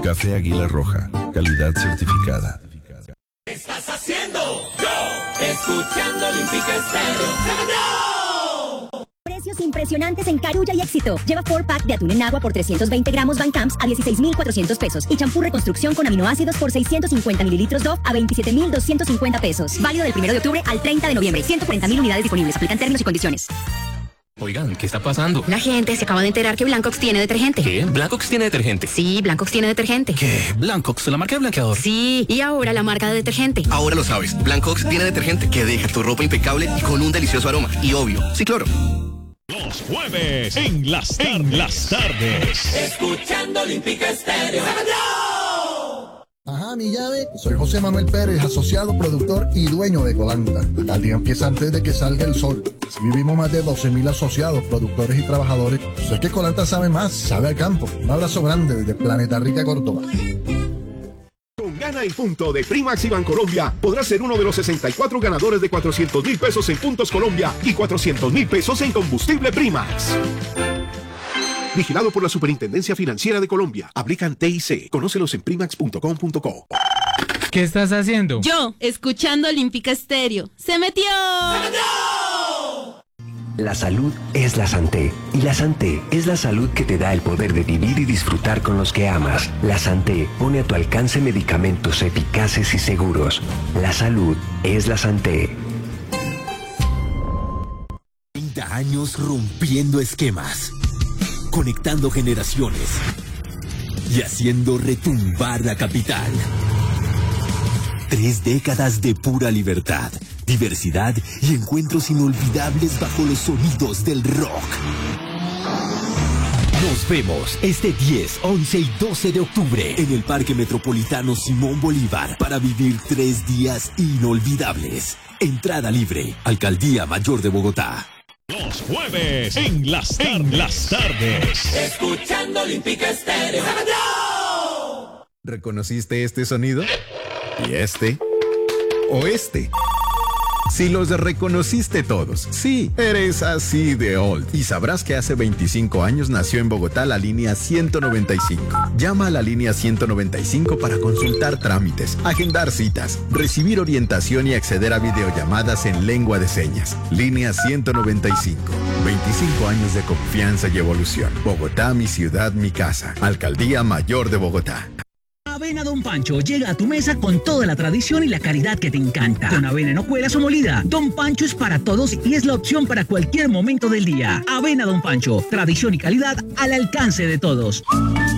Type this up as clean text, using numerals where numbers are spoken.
Café Águila Roja, calidad certificada. ¿Qué estás haciendo? Yo, escuchando Olímpica Estéreo. ¡No! Precios impresionantes en Carulla y Éxito. Lleva 4-pack de atún en agua por 320 gramos Van Camps a 16,400 pesos. Y champú reconstrucción con aminoácidos por 650 mililitros Dove a 27,250 pesos. Válido del 1 de octubre al 30 de noviembre. 140,000 unidades disponibles. Aplican términos y condiciones. Oigan, ¿qué está pasando? La gente se acaba de enterar que Blancox tiene detergente. ¿Qué? ¿Blancox tiene detergente? Sí, Blancox tiene detergente. ¿Qué? ¿Blancox, la marca de blanqueador? Sí, y ahora la marca de detergente. Ahora lo sabes, Blancox tiene detergente que deja tu ropa impecable y con un delicioso aroma. Y obvio, sí, cloro. Los jueves en las tardes. Escuchando Olímpica Estéreo. ¡No! Ajá, mi llave. Soy José Manuel Pérez, asociado, productor y dueño de Colanta. El día empieza antes de que salga el sol. Si vivimos más de 12,000 asociados, productores y trabajadores. Sé que Colanta sabe más, sabe al campo. Un abrazo grande desde Planeta Rica, Córdoba. Con Gana y Punto de Primax y Bancolombia podrás ser uno de los 64 ganadores de 400,000 pesos en Puntos Colombia y 400,000 pesos en combustible Primax. Vigilado por la Superintendencia Financiera de Colombia. Aplican TIC. Conócelos en primax.com.co. ¿Qué estás haciendo? Yo, escuchando Olímpica Estéreo. ¡Se metió! La salud es la Santé. Y la Santé es la salud que te da el poder de vivir y disfrutar con los que amas. La Santé pone a tu alcance medicamentos eficaces y seguros. La salud es la Santé. 30 años rompiendo esquemas, conectando generaciones y haciendo retumbar la capital. 3 décadas de pura libertad, diversidad y encuentros inolvidables bajo los sonidos del rock. Nos vemos este 10, 11 y 12 de octubre en el Parque Metropolitano Simón Bolívar para vivir 3 días inolvidables. Entrada libre. Alcaldía Mayor de Bogotá. Los jueves en las tardes. Escuchando Olímpica Estéreo. ¡No! ¿Reconociste este sonido? ¿Y este? ¿O este? Si los reconociste todos, sí, eres así de old. Y sabrás que hace 25 años nació en Bogotá la línea 195. Llama a la línea 195 para consultar trámites, agendar citas, recibir orientación y acceder a videollamadas en lengua de señas. Línea 195. 25 años de confianza y evolución. Bogotá, mi ciudad, mi casa. Alcaldía Mayor de Bogotá. Avena Don Pancho llega a tu mesa con toda la tradición y la calidad que te encanta. Con avena en hojuelas o molida, Don Pancho es para todos y es la opción para cualquier momento del día. Avena Don Pancho, tradición y calidad al alcance de todos.